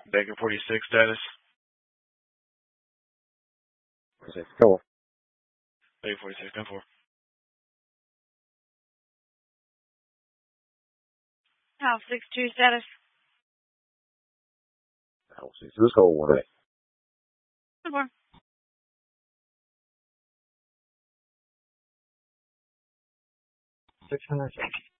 Baker 46 status. 46, go. Baker 46, 10-4. House 62 status. House 62, let's go 1A. 10-4. 600.